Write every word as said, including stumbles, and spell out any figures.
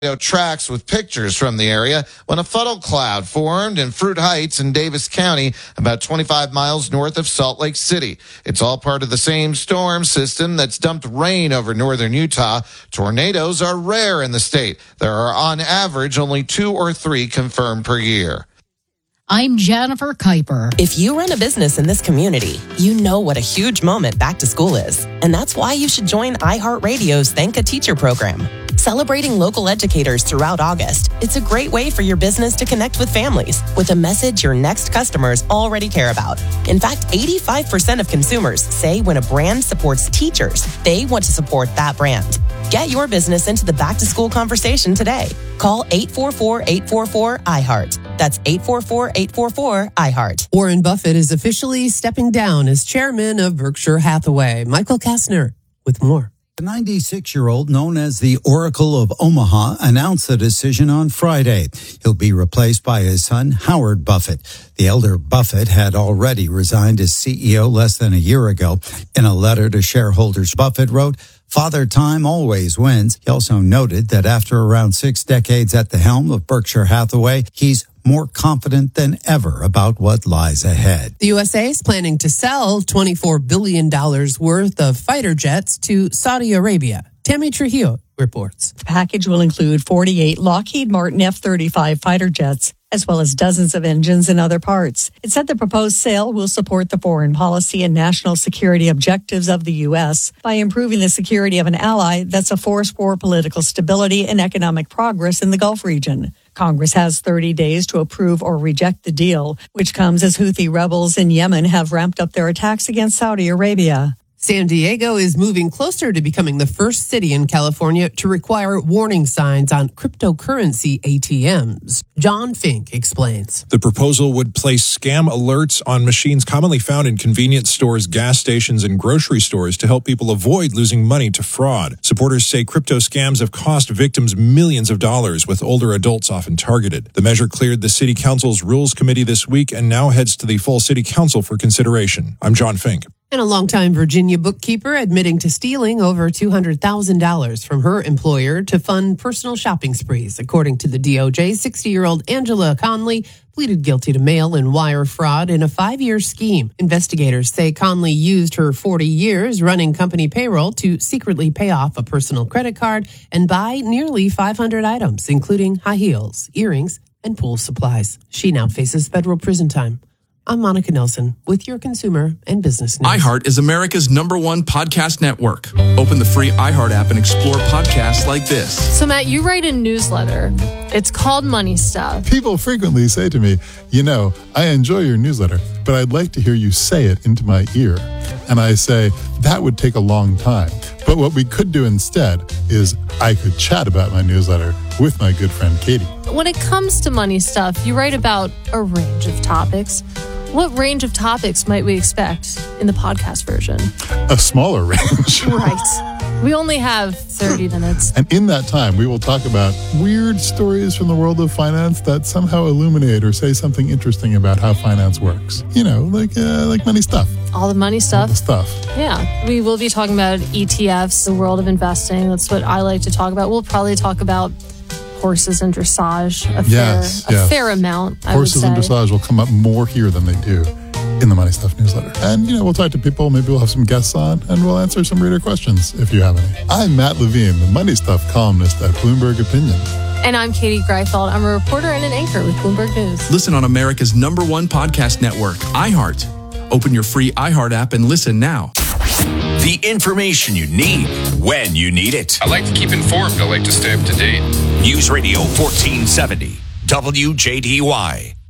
tracks with pictures from the area when a funnel cloud formed in Fruit Heights in Davis County, about twenty-five miles north of Salt Lake City. It's all part of the same storm system that's dumped rain over northern Utah. Tornadoes are rare in the state. There are on average only two or three confirmed per year. I'm Jennifer Kuiper. If you run a business in this community, you know what a huge moment back to school is. And that's why you should join iHeartRadio's Thank a Teacher program. Celebrating local educators throughout August, it's a great way for your business to connect with families with a message your next customers already care about. In fact, eighty-five percent of consumers say when a brand supports teachers, they want to support that brand. Get your business into the back-to-school conversation today. Call eight four four, eight four four, I heart. That's eight four four, eight four four, I heart. Warren Buffett is officially stepping down as chairman of Berkshire Hathaway. Michael Kastner with more. The ninety-six-year-old, known as the Oracle of Omaha, announced the decision on Friday. He'll be replaced by his son, Howard Buffett. The elder Buffett had already resigned as C E O less than a year ago. In a letter to shareholders, Buffett wrote, "Father Time always wins." He also noted that after around six decades at the helm of Berkshire Hathaway, he's more confident than ever about what lies ahead. The U S A is planning to sell twenty-four billion dollars worth of fighter jets to Saudi Arabia. Tammy Trujillo reports. The package will include forty-eight Lockheed Martin F thirty-five fighter jets, as well as dozens of engines and other parts. It said the proposed sale will support the foreign policy and national security objectives of the U S by improving the security of an ally that's a force for political stability and economic progress in the Gulf region. Congress has thirty days to approve or reject the deal, which comes as Houthi rebels in Yemen have ramped up their attacks against Saudi Arabia. San Diego is moving closer to becoming the first city in California to require warning signs on cryptocurrency A T Ms. John Fink explains. The proposal would place scam alerts on machines commonly found in convenience stores, gas stations, and grocery stores to help people avoid losing money to fraud. Supporters say crypto scams have cost victims millions of dollars, with older adults often targeted. The measure cleared the City Council's Rules Committee this week and now heads to the full City Council for consideration. I'm John Fink. And a longtime Virginia bookkeeper admitting to stealing over two hundred thousand dollars from her employer to fund personal shopping sprees. According to the D O J, sixty-year-old Angela Conley pleaded guilty to mail and wire fraud in a five-year scheme. Investigators say Conley used her forty years running company payroll to secretly pay off a personal credit card and buy nearly five hundred items, including high heels, earrings, and pool supplies. She now faces federal prison time. I'm Monica Nelson with your consumer and business news. iHeart is America's number one podcast network. Open the free iHeart app and explore podcasts like this. So, Matt, you write a newsletter. It's called Money Stuff. People frequently say to me, you know, I enjoy your newsletter, but I'd like to hear you say it into my ear. And I say, that would take a long time. But what we could do instead is I could chat about my newsletter with my good friend Katie. When it comes to money stuff, you write about a range of topics. What range of topics might we expect in the podcast version? A smaller range. Right. We only have thirty minutes. And in that time, we will talk about weird stories from the world of finance that somehow illuminate or say something interesting about how finance works. You know, like uh, like money stuff. All the money stuff. All the stuff. Yeah. We will be talking about E T Fs, the world of investing. That's what I like to talk about. We'll probably talk about horses and dressage a yes, fair, yes. a fair amount, I Horses would say. and dressage will come up more here than they do in the Money Stuff newsletter. And, you know, we'll talk to people. Maybe we'll have some guests on, and we'll answer some reader questions if you have any. I'm Matt Levine, the Money Stuff columnist at Bloomberg Opinion. And I'm Katie Greifeld. I'm a reporter and an anchor with Bloomberg News. Listen on America's number one podcast network, iHeart. Open your free iHeart app and listen now. The information you need when you need it. I like to keep informed. I like to stay up to date. News Radio fourteen seventy, W J D Y.